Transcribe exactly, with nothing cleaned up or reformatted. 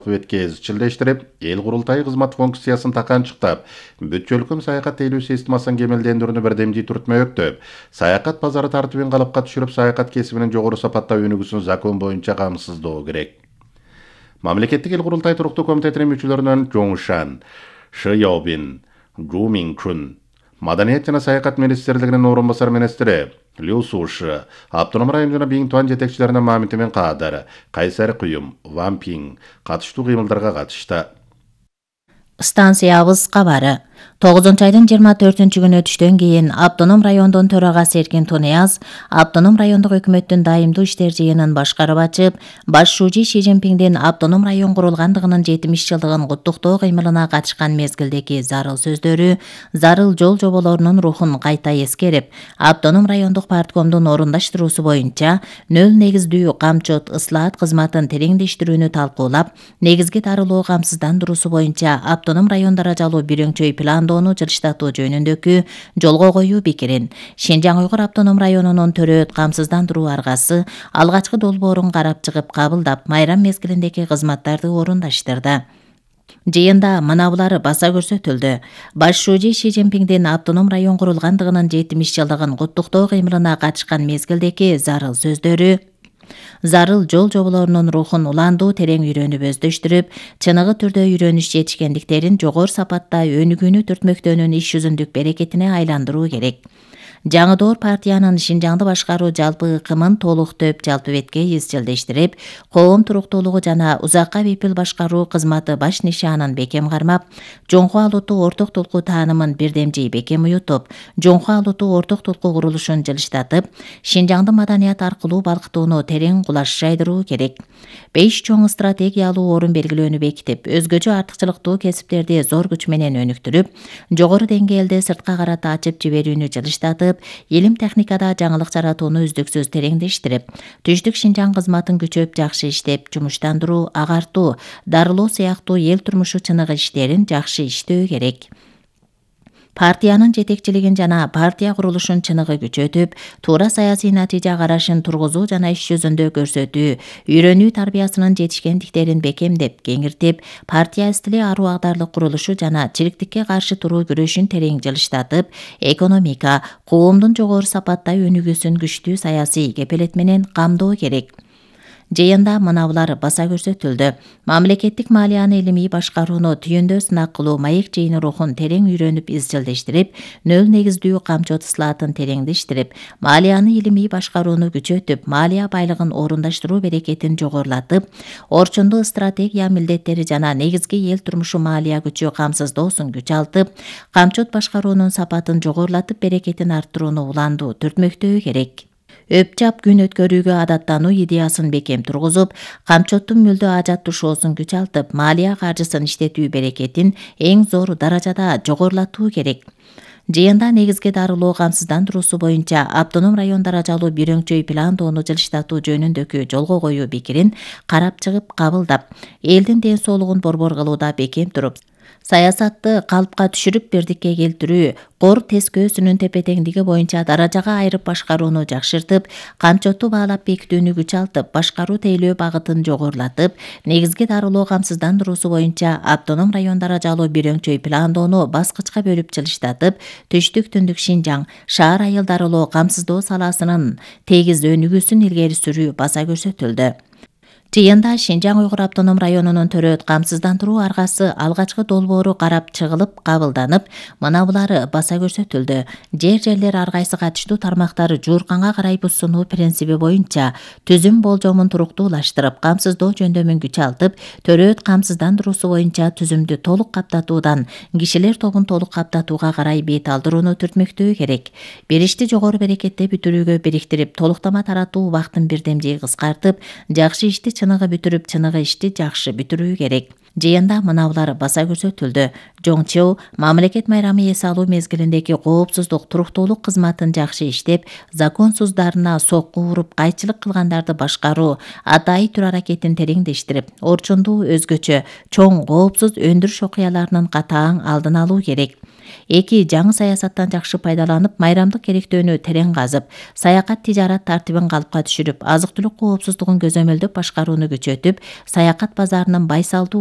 өтке изчилдештирип, эл курултайы кызмат функциясын таканчыктап, бүт-чөлкүн саякат эйлөө системасын кемелдендирүүнү бирдемдий түртмөктөп, саякат базары тартибин калыпка түшүрүп, саякат кесибинин жогору сапатта өнүгүүсүн закон боюнча камсыздоо керек. Мамлекеттик эл курултай туруктуу комитетинин мүчөлөрүнөн Жоңшан, Шы Яобин, Жу Минчун, Маданият жана саякат министрлигинин орун басар министри Лю Суши, Автоном район жана Биңтуан жетекчилеринин Мамитимен Каадар, Кайсар Куюм, Ван Пиң катыштуу кыймылдарга катышты. Станциябыз кабары. тогузунчу айдын жыйырма төртүнчү күнү түштөн кийин Автоном райондун төрагасы Эркин Тунияз Автоном райондук өкмөттүн дайымдуу иштер жыйынын башкарып ачып, баш шүүжи Ши Цзиньпиңдин Автоном район курулгандыгынын жетимиш жылдыгын куттуктоо кыймылына катышкан мезгилдеги зарыл сөздөрү, зарыл жол жоболорунун рухун кайта эскерип, Автоном райондук парткомдун орундаштыруусу боюнча нөл негиздүү камчот ыслаат кызматын тереңдештирүүнү талкуулап, негизги дарылоо камсыздандыруусу боюнча Автоном район даражалуу бирөңчөй пландоону жылыштатуу жөнүндөгү жолго коюу пикирин Шинжаң Уйгур автоном районунун төрөөт камсыздандыруу аргасы алгачкы долбоорун карап чыгып кабылдап, майрам мезгилиндеги кызматтарды орундаштырды. Жыйында мынабулары баса көрсөтүлдү. Баш шүүжи Ши Цзиньпиңдин Автоном район курулгандыгынын жетимиш жылдыгын куттуктоо кыймылына катышкан мезгилдеги зарыл сөздөрү, зарыл жол жоболорунун рухун уландуу терең үйрөнүп өздөштүрүп, чыныгы түрдө үйрөнүш жетишкендиктерин жогору сапатта өнүгүүнү түртмөктөөнүн иш жүзүндүк берекетине айландыруу керек. Жаңы доор партиянын Шинжаңды башкаруу жалпы ыкымын толуктоп жалпы бетке изчилдештирип, коом туруктуулугу жана узакка бепил башкаруу кызматы баш нишанын бекем кармап, жоңку алуутуу орток толку таанымын бирдемжий бекем уютуп, жоңку алуутуу орток толку курулушун жылыштатып, Шинжаңды маданият аркылуу балкытууну терең кулаш жайдыруу керек. Беш чоң стратегиялуу орун белгилөөнү бекитип, өзгөчө артыкчылыктуу кесиптерди зор күч менен өнүктүрүп, жогору деңгээлде сыртка карата ачып жиберүүнү жылыштатып, илим техникада жаңылык жаратууну үздүксүз тереңдештирип, түштүк Шинжаң кызматын күчөп жакшы иштеп, жумуштандыруу, агартуу, дарылоо сыяктуу эл турмушу чыныгы иштерин жакшы иштөө керек. Партиянын жетекчилигин жана партия курулушун чыныгы күчөтүп, туура саясий натыйжа карашын тургузуу жана иш жүзүндө көрсөтүү, үйрөнүү тарбиясынын жетишкендиктерин бекемдеп, кеңиртип, партия стили аруу агдарлык курулушу жана чириктикке каршы туруу күрөшүн терең жылыштатып, экономика, коомдун жогору сапатта өнүгүүсүн күчтүү саясий кепелет менен камдоо керек. Жыйында мынабулар баса көрсөтүлдү. Мамлекеттик малияны илимий башкарууну түйүндө сынак кылуу маек жыйыны рухун терең үйрөнүп изчилдештирип, нөл негиздүү камчот ыслаатын тереңдештирип, малияны илимий башкарууну күчөтүп, малия байлыгын орундаштыруу берекетин жогорулатып, орчундуу стратегия милдеттери жана негизги эл турмушу малия күчү камсыздоосун күч алтып, камчот башкаруунун сапатын жогорулатып, берекетин арттырууну уландуу түртмөктөө керек. Өпчап күн өткөрүүгө адаттануу идеясын бекем тургузуп, камчоттун мүлдө ажат тушоосун күч алтып, малия каржысын иштетүү берекетин эң зор даражада жогорулатуу керек. Жыйында негизги дарылоо камсыздандыруусу боюнча автоном район даражалуу бирөңчөй пландоону жылыштатуу жөнүндөгү жолго коюу пикирин карап чыгып кабылдап, элдин ден соолугун борбор кылууда бекем туруп, саясатты калыпка түшүрүп бирдикке келтирүү, кор тескөөсүнүн тепе-теңдиги боюнча даражага айырып башкарууну жакшыртып, камчотту баалап бекитүүнү күч алтып, башкаруу тейлөө багытын жогорулатып, негизги дарылоо камсыздандыруусу боюнча автоном район даражалуу бирөңчөй пландоону баскычка бөлүп жылыштатып, түштүк түндүк Шинжаң шаар айыл дарылоо камсыздоо саласынын тегиз өнүгүүсүн илгери сүрүү баса көрсөтүлдү. Жыйында Шинжаң Уйгур автоном районунун төрөөт камсыздандыруу аргасы алгачкы долбоору карап чыгылып, кабылданып, мынабулары баса көрсөтүлдү. Жер-жерлер ар кайсы катыштуу тармактары жуурканга карай буссунуу принциби боюнча түзүм болжомун туруктуулаштырып, камсыздоо жөндөмүн күч алтып, төрөөт камсыздандыруусу боюнча түзүмдү толук каптатуудан кишилер тобун толук каптатууга карай бет алдырууну түртмөктөө керек. Бир ишти жогору берекетте бүтүрүүгө бириктирип, толуктама таратуу убактын бирдемжей кыскартып, жакшы ишти чыныгы бүтүрүп, чыныгы ишти жакшы бүтүрүү керек. Жыйында мынаулар баса көрсөтүлдү. Жон Чеу мамлекет майрамы эс алуу мезгилиндеги коопсуздук туруктуулук кызматын жакшы иштеп, законсуздарына сокку уруп кайчылык кылгандарды башкаруу, атайы тур аракетин тереңдештирип, орчундуу өзгөчө чоң коопсуз өндүрүш окуяларынын катаң алдын алуу керек. Эки жаңы саясаттан жакшы пайдаланып, майрамдык керектөөнү терең казып, саякат тижарат тартибин калыпка түшүрүп, азык-түлүк коопсуздугун көзөмөлдөп башкарууну күчөтүп, саякат базарынын байсалдуу